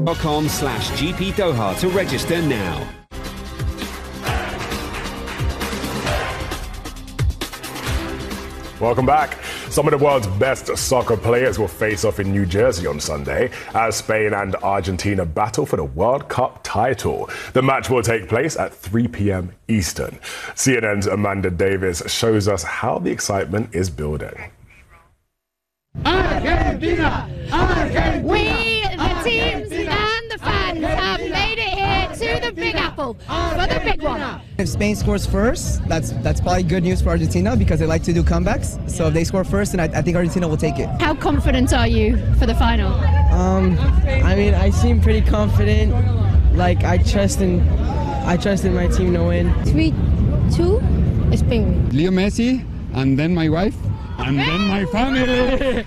com/GP Doha to register now. Welcome back. Some of the world's best soccer players will face off in New Jersey on Sunday as Spain and Argentina battle for the World Cup title. The match will take place at 3 p.m. Eastern. CNN's Amanda Davis shows us how the excitement is building. Argentina! Argentina! We, the teams and the fans, have made it here to the Big Apple for the big one. If Spain scores first, that's probably good news for Argentina because they like to do comebacks. So if they score first, then I think Argentina will take it. How confident are you for the final? I mean, I seem pretty confident. Like I trust in my team to win. 3-2, Spain. Leo Messi, and then my wife. And then my family.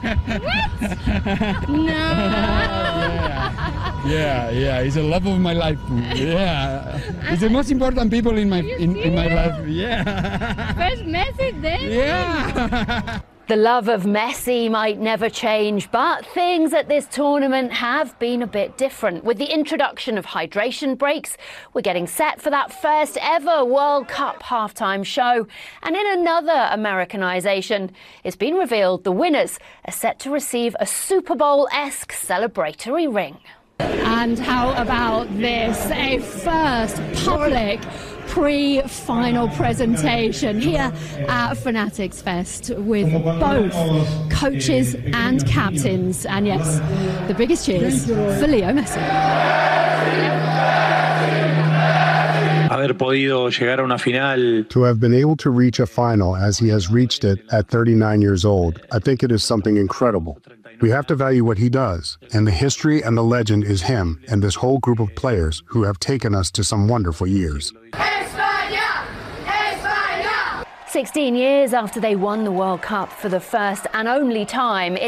Yeah. He's the love of my life. Yeah, he's the most important people in my life. Yeah. First Messi, then. Yeah. The love of Messi might never change, but things at this tournament have been a bit different. With the introduction of hydration breaks, we're getting set for that first ever World Cup halftime show. And in another Americanization, it's been revealed the winners are set to receive a Super Bowl-esque celebratory ring. And how about this? A first public pre-final presentation here at Fanatics Fest with both coaches and captains. And yes, the biggest cheers for Leo Messi. To have been able to reach a final as he has reached it at 39 years old, I think it is something incredible. We have to value what he does, and the history and the legend is him and this whole group of players who have taken us to some wonderful years. 16 years after they won the World Cup for the first and only time,